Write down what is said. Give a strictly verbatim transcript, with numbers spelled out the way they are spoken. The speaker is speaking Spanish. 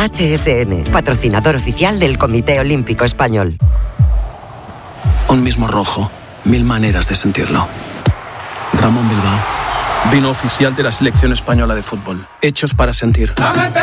H S N, patrocinador oficial del Comité Olímpico Español. Un mismo rojo, mil maneras de sentirlo. Ramón Bilbao, vino oficial de la selección española de fútbol. Hechos para sentir.